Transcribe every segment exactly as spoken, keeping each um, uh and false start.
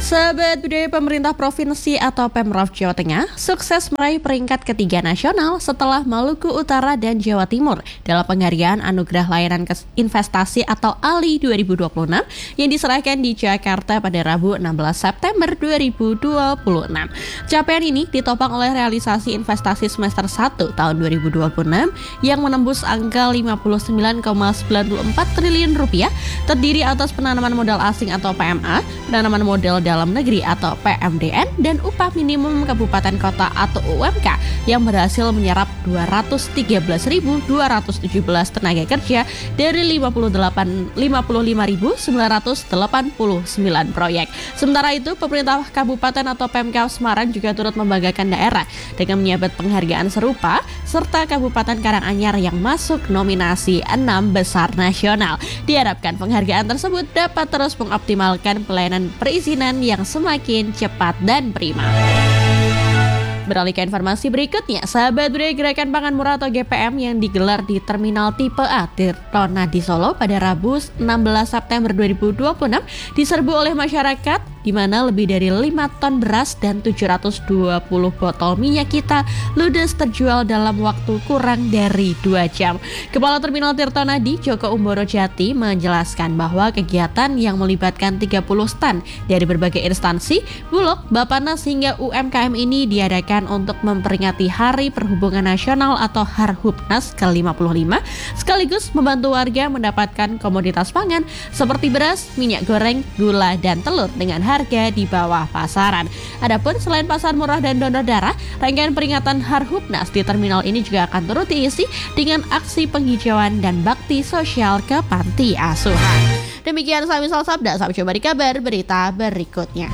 Sahabat budaya, pemerintah provinsi atau Pemprov Jawa Tengah sukses meraih peringkat ketiga nasional setelah Maluku Utara dan Jawa Timur dalam penghargaan Anugerah Layanan Investasi atau A L I dua ribu dua puluh enam yang diserahkan di Jakarta pada Rabu enam belas September dua ribu dua puluh enam. Capaian ini ditopang oleh realisasi investasi semester satu tahun dua ribu dua puluh enam yang menembus angka lima puluh sembilan koma sembilan empat triliun rupiah, terdiri atas penanaman modal asing atau P M A, penanaman modal dalam negeri atau P M D N, dan upah minimum kabupaten kota atau U M K yang berhasil menyerap dua ratus tiga belas ribu dua ratus tujuh belas tenaga kerja dari lima puluh lima ribu sembilan ratus delapan puluh sembilan proyek. Sementara itu, pemerintah kabupaten atau Pemkab Semarang juga turut membanggakan daerah dengan menyabet penghargaan serupa serta Kabupaten Karanganyar yang masuk nominasi enam besar nasional. Diharapkan penghargaan tersebut dapat terus mengoptimalkan pelayanan perizinan yang semakin cepat dan prima. Beralih ke informasi berikutnya, sahabat budaya, Gerakan Pangan Murah atau G P M yang digelar di Terminal Tipe A Tirtonadi Solo pada Rabu enam belas September dua ribu dua puluh enam diserbu oleh masyarakat, di mana lebih dari lima ton beras dan tujuh ratus dua puluh botol minyak kita ludes terjual dalam waktu kurang dari dua jam. Kepala Terminal Tirtonadi, Joko Umboro Jati, menjelaskan bahwa kegiatan yang melibatkan tiga puluh stand dari berbagai instansi, Bulog, Bapanas hingga U M K M ini diadakan untuk memperingati Hari Perhubungan Nasional atau Harhubnas ke lima puluh lima, sekaligus membantu warga mendapatkan komoditas pangan seperti beras, minyak goreng, gula, dan telur dengan harga di bawah pasaran. Adapun selain pasar murah dan donor darah, rangkaian peringatan Harhubnas di terminal ini juga akan turut diisi dengan aksi penghijauan dan bakti sosial ke panti asuhan. Demikian Samisal Sabda, sampai jumpa di kabar berita berikutnya.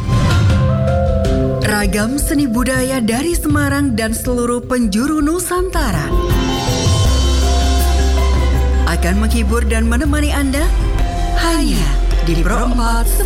Ragam seni budaya dari Semarang dan seluruh penjuru Nusantara akan menghibur dan menemani Anda hanya di Pro empat